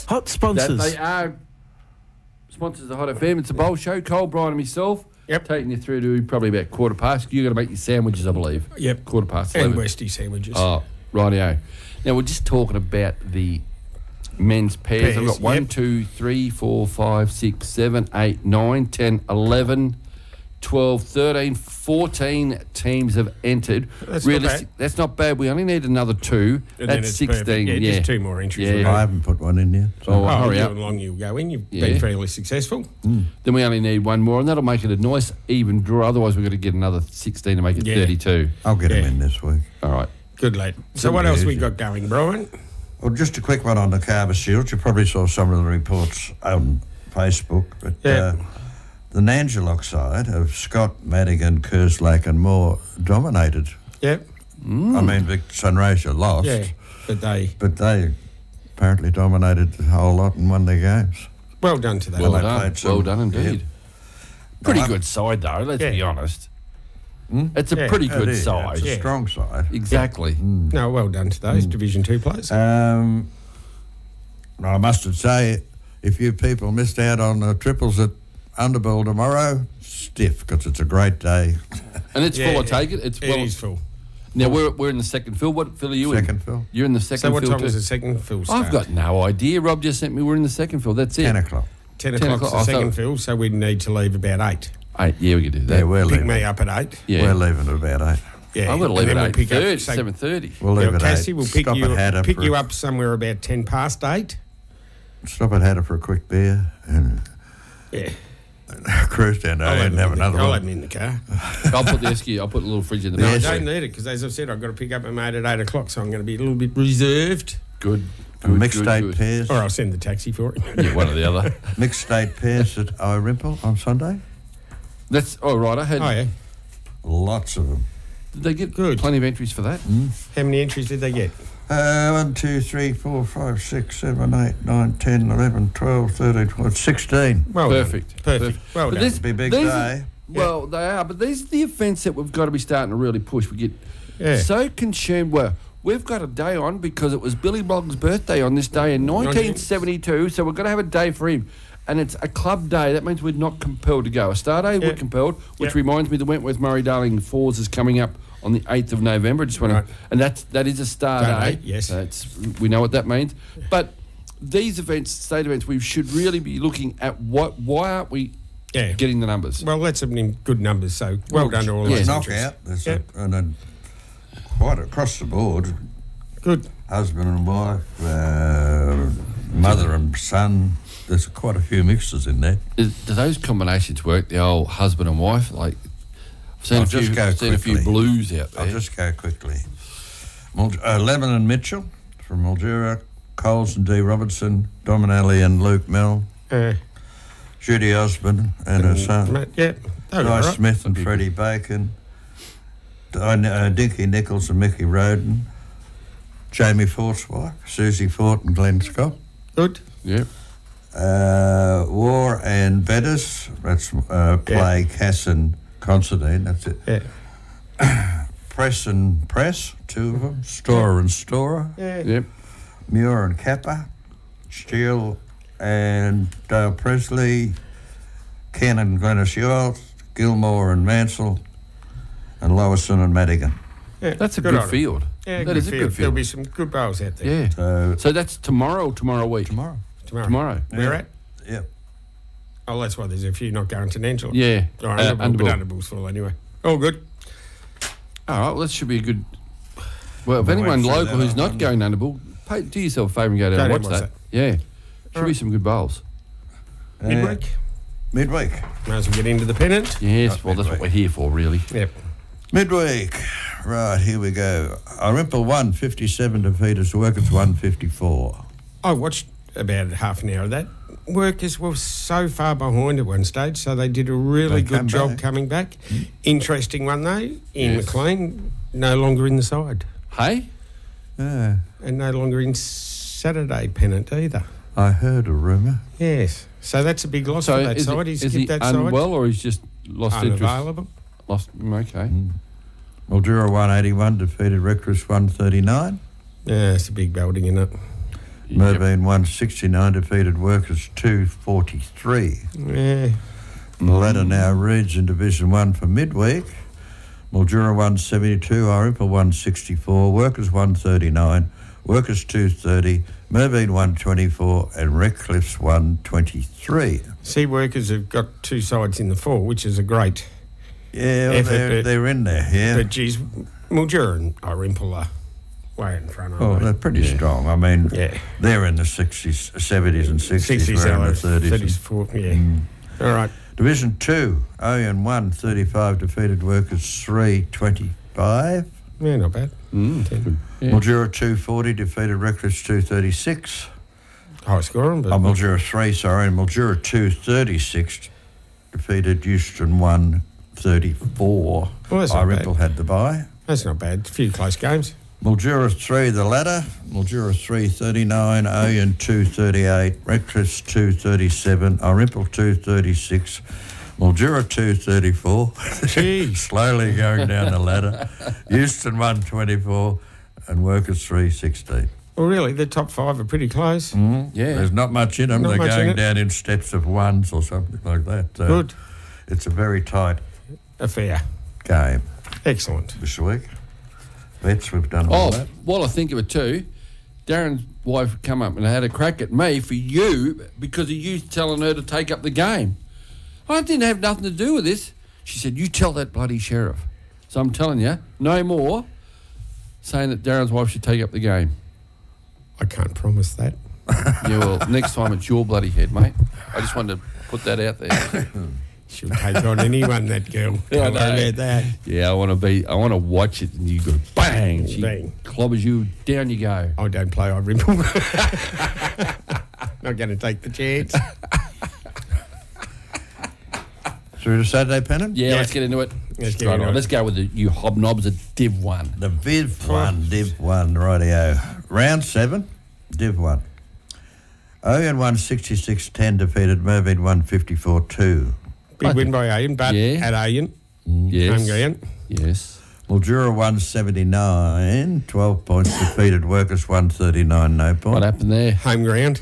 Hot sponsors. They are sponsors of the Hot FM. It's a bowl show. Cole, Brian and myself. Yep. Taking you through to probably about 1:15. You've got to make your sandwiches, I believe. Yep. 11:15. And Westie sandwiches. Oh, rightio. Now, we're just talking about the men's pairs. I've got 1, 2, 3, 4, 5, 6, 7, 8, 9, 10, 11, 12, 13, 14 teams have entered. That's not bad. That's not bad. We only need another 2. And then That's it's 16. perfect. Yeah, just 2 more entries. Yeah. I haven't put one in yet. So. Oh, hurry you up. and Long, you'll go in. You've been fairly successful. Then we only need 1 more, and that'll make it a nice even draw. Otherwise, we've got to get another 16 to make it 32. I'll get them in this week. All right. Good, lad. So what else we got going, Brian? Well, just a quick one on the Carver Shield. You probably saw some of the reports on Facebook, but the Nangelock side of Scott, Madigan, Kerslake and Moore dominated. Yep. I mean, Vic Sunraysia lost. Yeah, but they apparently dominated the whole lot and won their games. Well done to that. Well done indeed. Pretty good side, though, let's be honest. It's a pretty good side. It's a strong side. Exactly. No, well done to those Division 2 players. I must say, if you people missed out on the triples at Underbill tomorrow, stiff, because it's a great day. And it's full, I take it. It is full. Now, we're in the second fill. What fill are you in? Second fill. You're in the second So what fill time too? was the second fill start? I've got no idea. Rob just sent me we're in the second fill. That's it. 10 o'clock. 10 o'clock's the second fill, so we'd need to leave about 8. 8, yeah, we could do that. Yeah, we're Pick leaving. me up at 8. Yeah. We're leaving at about 8. Yeah. I've got to leave And then at we'll pick up, 8:30, say, 7:30. We'll leave at Cassie 8. will pick Stop you at Hatter pick for you a- up somewhere about 10 past 8. Stop at Hatter for a quick beer and cruise down there and have another I'll have one. him in the car. I'll put the esky. I'll put a little fridge in the No, I back. don't need it because, as I've said, I've got to pick up my mate at 8 o'clock, so I'm going to be a little bit reserved. Good. Mixed state pairs. Or I'll send the taxi for it. Yeah, one or the other. Mixed state pairs at Irimple on Sunday. That's all right. I had. Oh, yeah. Lots of them. Did they get Good. plenty of entries for that? How many entries did they get? 1, 2, 3, 4, 5, 6, 7, 8, 9, 10, 11, 12, 13, 14, 16. Well Perfect. done. Perfect. Well But done. this- It'll be a big these day. Well, they are, but these are the events that we've got to be starting to really push. We get so consumed. Well, we've got a day on because it was Billy Boggs' birthday on this day in 1972, so we're going to have a day for him. And it's a club day. That means we're not compelled to go. A star day, we're compelled, which reminds me the Wentworth Murray-Darling Fours is coming up on the 8th of November. Just want to, and that is a star day. Yes. We know what that means. But these events, state events, we should really be looking at why aren't we getting the numbers? Well, that's some good numbers, so well done to all those entries. Knockout. There's and then quite across the board. Good. Husband and wife, mother and son. There's quite a few mixtures in there. Do those combinations work? The old husband and wife, like I've seen, a few blues out there. I'll just go quickly. Lemon and Mitchell from Mildura, Coles and D. Robertson, Dominelli and Luke Mill, Judy Osborne and her son, Guy Smith and Freddie Bacon, Dinky Nichols and Mickey Roden, Jamie Fort's wife, Susie Fort and Glenn Scott. Good. Yep. War and Bettis, that's play Cass and Considine, that's it. Yeah. Press and Press, 2 of them. Storer and Storer. Yep. Muir and Kappa. Steele and Dale Presley. Ken and Glennis Ewell. Gilmore and Mansell. And Lowison and Madigan. Yeah, that's a good field. Yeah, that is a good field. There'll be some good bowls out there. Yeah. So that's tomorrow week? Tomorrow. Where at? Yeah. Oh, that's why there's a few not going to Nangela. Yeah. All right, Underbill's full anyway. All good. All right, well, that should be a good... Well, if anyone local who's not going to Underbill, do yourself a favour and go down and watch that. Yeah. Should be some good bowls. Midweek? Midweek. Might as well get into the pennant. Yes, well, that's what we're here for, really. Yep. Midweek. Right, here we go. Irimple 157 defeaters, Workers 154. I watched about half an hour of that. Workers were so far behind at one stage, so they did a really good job coming back. Interesting one, though. Ian McLean, no longer in the side. Hey? Yeah. And no longer in Saturday pennant either. I heard a rumour. Yes. So that's a big loss for that side. Is he unwell or he's just lost unavailable? Interest? Okay. Mildura 181 defeated Reckless 139. Yeah, it's a big building, isn't it? Merbein 169 defeated Workers 243. Yeah. The ladder now reads in Division 1 for midweek. Mildura 172, Irimpa 164, Workers 139, Workers 230, Merbein 124 and Redcliffs 123. See, Workers have got two sides in the 4, which is a great effort. They're in there, yeah. But, geez, Mildura and Irimpa are way in front of them. They're pretty strong. I mean, they're in the 60s, 70s and 60s. We're in the 30s. 40s, yeah. All right. Division 2, Oyen 1, 35, defeated Workers 3, 25. Yeah, not bad. Mildura 240, defeated Redcliffs 236. High scoring, but... Mildura 3, sorry, and Mildura 236, defeated Euston 134. Well, that's not bad. Irimple had the bye. That's not bad. A few close games. Mildura 3, the ladder. Mildura 339, Oyen 238, Redcliffs 237, Irimple 236, Mildura 234. Slowly going down the ladder. Euston 124 and Workers 316. Well, really, the top 5 are pretty close. Yeah. There's not much in them. They're going down in steps of ones or something like that. Good. It's a very tight affair. Game. Excellent. This week. Vets, we've done all that. Well, I think of it too. Darren's wife come up and had a crack at me for you because of you telling her to take up the game. I didn't have nothing to do with this. She said, you tell that bloody sheriff. So I'm telling you, no more saying that Darren's wife should take up the game. I can't promise that. Yeah, well, next time it's your bloody head, mate. I just wanted to put that out there. She'll take on anyone, that girl. Don't worry about that. Yeah, I want to watch it and you go bang. She clobbers you, down you go. I don't play Irimple. Not going to take the chance. Through to Saturday pennant? Yeah, let's get into it. Let's go with you hobnobs at Div 1. The Div 1, Div 1, rightio. Round 7, Div 1. Oyen 166-10 defeated Merbein 154-2. Big win by Oyen, but at Oyen. Yes. Home ground. Yes. Mildura 179, 12 points defeated Workers 139, no point. What happened there? Home ground.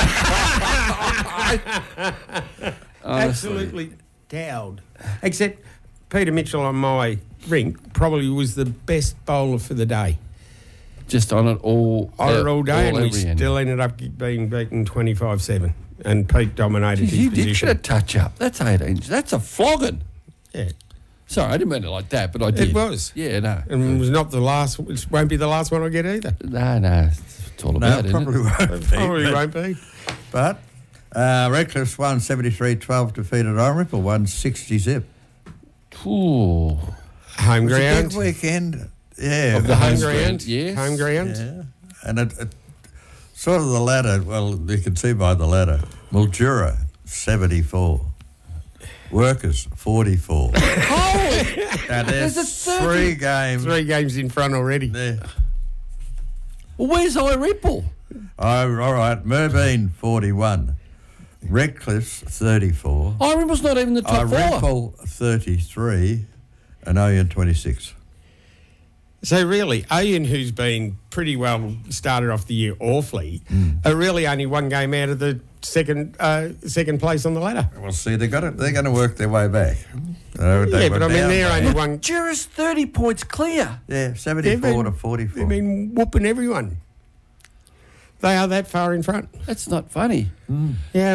Absolutely cowed. Except Peter Mitchell on my rink probably was the best bowler for the day. Just on it all day, and we still ended up being beaten 25-7. And Pete dominated his you position. You did get a touch up. That's 18. That's a flogging. Yeah. Sorry, I didn't mean it like that, but I did. It was. Yeah, no. And it was not the last. It won't be the last one I get either. No. It's all about it. Probably won't be. Probably won't be. But Redcliffs 173-12 defeated Irimple 160 zip. Ooh. Home ground. It's a big weekend. Yeah. Of the home ground. Yes. Home ground. Yeah. And it sort of the ladder, well, you can see by the ladder, Mildura 74. Workers 44. Now there's 3 games. 3 games in front already. There. Well, where's Irimple? All right, Merbein 41. Redcliffs 34. Irimple's not even the top 4. Irimple 33 and Oyen 26. So really, Oyen, who's been pretty well started off the year awfully, are really only 1 game out of the second place on the ladder. Well, see, they're going to work their way back. But I mean, they're only one. Jura's 30 points clear. Yeah, 74 to 44. They've been whooping everyone. They are that far in front. That's not funny. Yeah.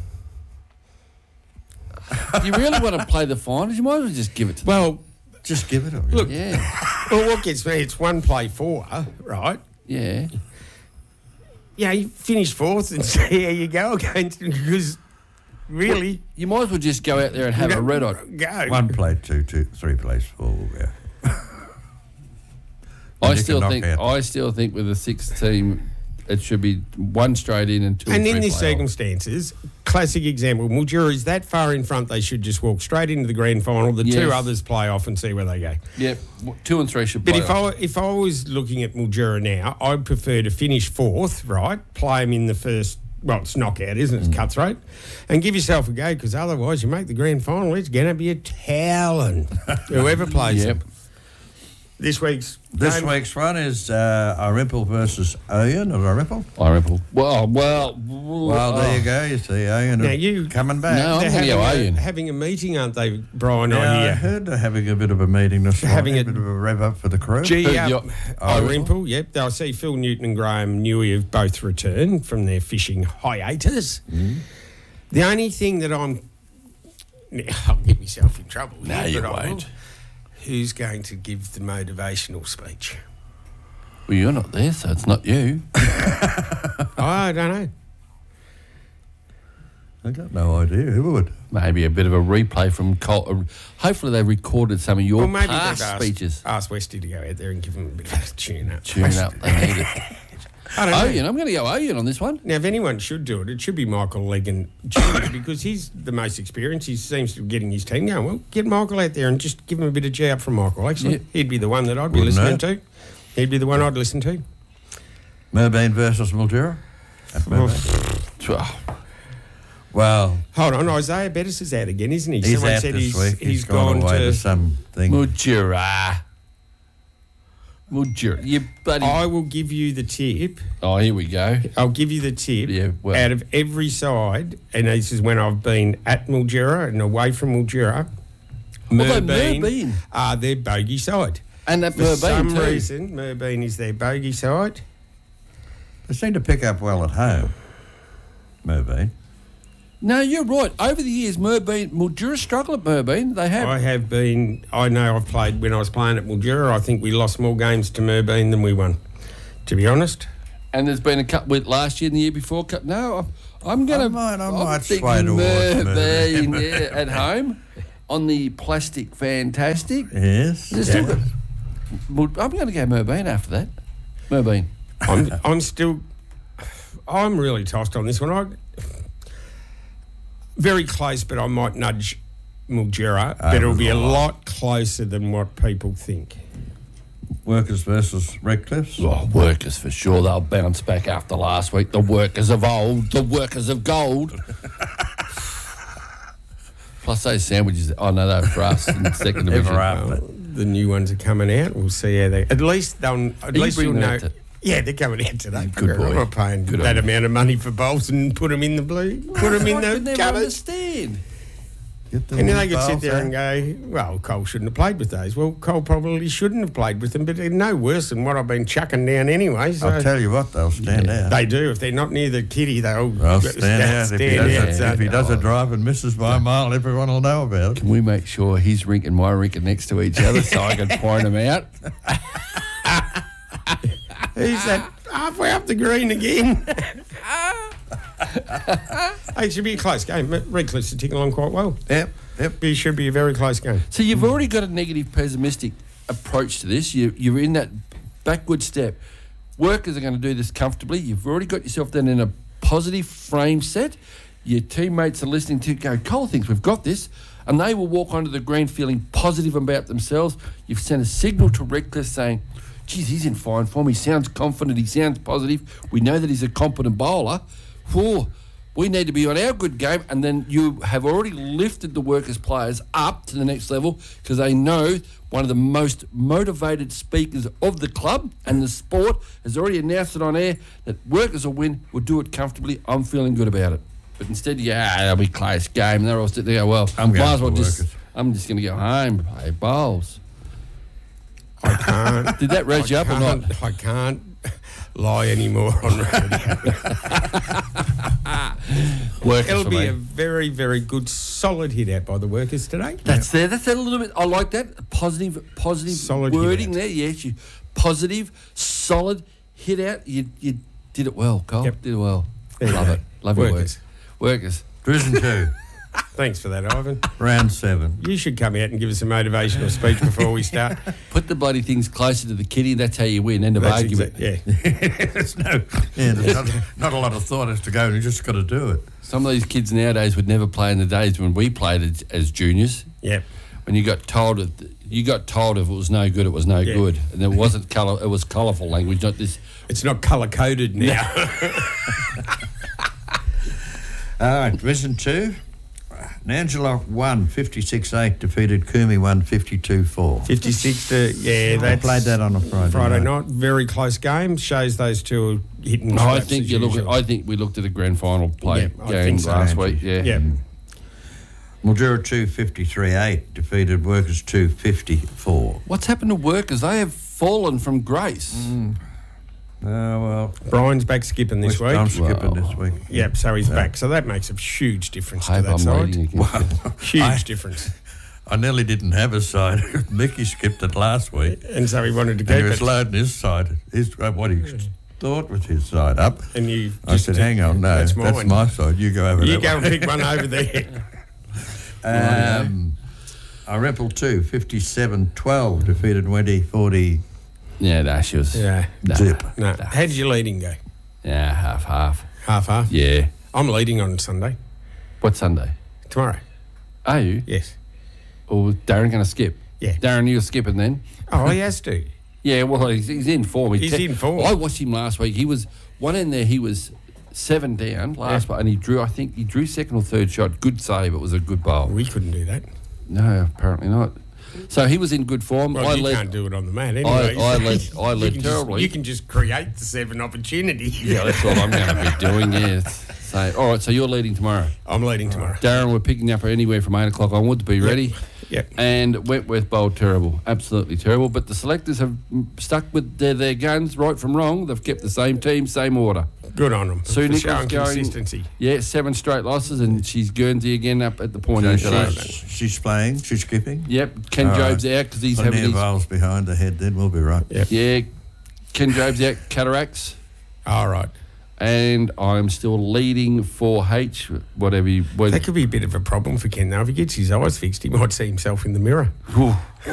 You really want to play the finals? You might as well just give it to them. Well, just give it to them. Look, yeah. Well, what gets me, it's 1 play 4, right? Yeah. Yeah, you finish 4th and see how you go against, because really... You might as well just go out there and have a red hot. Go. 1 play 2, 3 plays 4 will go. I still think with the 6th team, it should be 1 straight in and 2 and 3 in these playoff. Circumstances, classic example, Mildura is that far in front, they should just walk straight into the grand final. The 2 others play off and see where they go. Yep, 2 and 3 should play But if I was looking at Mildura now, I'd prefer to finish 4th, right? Play them in the first, well, it's knockout, isn't it? It's cutthroat. And give yourself a go, because otherwise you make the grand final, it's going to be a towering. Whoever plays them. This week's one is Irimple versus Oyen at Irimple. Irimple. Well, there you go. You see Oyen coming back. No, I'm going to go Oyen. Having a meeting, aren't they, Brian? Yeah, I heard they're having a bit of a meeting this morning. Having a bit of a rev up for the crew. Irimple, yep. I see Phil Newton and Graham Newey have both returned from their fishing hiatus. The only thing that I'll get myself in trouble. No, you won't. Who's going to give the motivational speech? Well, you're not there, so it's not you. I don't know. I got no idea who would. Maybe a bit of a replay from Cole. Hopefully they recorded some of your past speeches. Ask Westy to go out there and give them a bit of a tune up. Tune up, they need it. I don't know. Oyen, I'm going to go Oyen on this one. Now, if anyone should do it, it should be Michael Legan Jr. because he's the most experienced. He seems to be getting his team going. Well, get Michael out there and just give him a bit of G up from Michael. Actually, he'd be the one that I'd be listening to. He'd be the one I'd listen to. Merbein versus Mildura? Well, hold on. Isaiah Bettis is out again, isn't he? He's Someone out said this week. He's gone away to something. Mildura. You bloody... I will give you the tip. Oh, here we go. I'll give you the tip. Yeah, well. Out of every side, and this is when I've been at Mildura and away from Mildura, Merbein are their bogey side. And that For Merbein some too. reason, Merbein is their bogey side. They seem to pick up well at home, Merbein. No, you're right. Over the years, Mildura struggle at Merbein. They have. I know I've played, when I was playing at Mildura, I think we lost more games to Merbein than we won, to be honest. And there's been a couple with last year and the year before. No, I'm going to... I might sway towards Merbein. At home on the plastic fantastic. Yes. I'm going to go Merbein after that. Merbein. I'm really tossed on this one. Very close, but I might nudge Mildura, but it'll be a lot closer than what people think. Workers versus Redcliffs? Oh, Workers for sure. They'll bounce back after last week. The Workers of old, the Workers of gold. Plus those sandwiches. Oh, no, they're for us in the second division. The new ones are coming out. We'll see how they... At least you'll know... Yeah, they're coming out today. Good boy. I'm not paying that amount of money for bowls and put them in the blue. Put them in the cupboards. Understand. And then they could sit there and go, well, Cole shouldn't have played with those. Well, Cole probably shouldn't have played with them, but they're no worse than what I've been chucking down anyway. So I'll tell you what, they'll stand out. They do. If they're not near the kitty, they'll stand out. If he does a drive and misses by a mile, everyone will know about it. Can we make sure his rink and my rink are next to each other so I can point them out? Who's that halfway up the green again? It should be a close game. Redcliffs are ticking along quite well. Yep. It should be a very close game. So you've already got a negative pessimistic approach to this. You're in that backward step. Workers are going to do this comfortably. You've already got yourself then in a positive frame set. Your teammates are listening to go, Cole thinks we've got this. And they will walk onto the green feeling positive about themselves. You've sent a signal to Redcliffe saying, geez, he's in fine form. He sounds confident. He sounds positive. We know that he's a competent bowler. We need to be on our good game. And then you have already lifted the Workers players up to the next level because they know one of the most motivated speakers of the club and the sport has already announced it on air that Workers will win. We'll do it comfortably. I'm feeling good about it. But instead, it'll be a close game. And they're all sitting there, well, I'm just going to go home and play bowls. I can't. Did that reg you up or not? I can't lie anymore on radio. It'll be a very, very good, solid hit out by the Workers today. That's there. That's that a little bit. I like that. Positive solid wording there. Yes, you positive, solid hit out. You did it well, Cole. Yep. Did it well. Love it. Love your Workers. Division 2. Thanks for that, Ivan. Round 7. You should come out and give us a motivational speech before we start. Put the bloody things closer to the kitty. That's how you win. End of argument. There's not a lot of thought as to go. You just got to do it. Some of these kids nowadays would never play in the days when we played as juniors. Yep. When you got told if it was no good, it was no good, and it wasn't colour. It was colourful language, not this. It's not colour coded now. All right, Division 2. Nangela won 56-8, defeated Kumi won 52-4. 56 to, yeah, they played that on a Friday night. Very close game. Shows those two are hitting. I think I think we looked at a grand final game last week. Yeah. Mildura 253-8, defeated Workers 254. What's happened to Workers? They have fallen from grace. Well, Brian's back skipping this week. I'm skipping this week. Yep, so he's back. So that makes a huge difference to that side. Huge difference. I nearly didn't have a side. Mickey skipped it last week. And so he wanted to keep it. He was loading his side. What he thought was his side up. And I said, hang on, no, that's my side. You go over there. You go and pick one over there. Rebel 2, 57-12, defeated Wendy 40. Yeah, she was. Yeah. Zip. No. How did your leading go? Yeah, half. Half? Yeah. I'm leading on Sunday. What Sunday? Tomorrow. Are you? Yes. Or Darren going to skip? Yeah. Darren, you're skipping then? Oh, he has to. Yeah, well, he's in form. He's in form. I watched him last week. He was, one in there, he was 7 down last week, and he drew second or third shot. Good save. It was a good bowl. We couldn't do that. No, apparently not. So he was in good form. Well, you can't do it on the mat anyway. I led terribly. You can just create the 7 opportunity. Yeah, that's what I'm going to be doing, yeah. So, all right, so you're leading tomorrow. I'm leading tomorrow. Darren, we're picking up anywhere from 8 o'clock onward to be ready. Yep. And Wentworth bowled terrible, absolutely terrible. But the selectors have stuck with their guns right from wrong. They've kept the same team, same order. Good on them. Sue Nichols showing going, consistency. Yeah, 7 straight losses, and she's Guernsey again up at the point. She's playing, she's skipping. Yep, Ken Job's out because he's having his... Vales behind the head then, we'll be right. Yep. Yeah, Ken Job's out, cataracts. All right. And I'm still leading 4H, whatever you... That could be a bit of a problem for Ken, though. If he gets his eyes fixed, he might see himself in the mirror.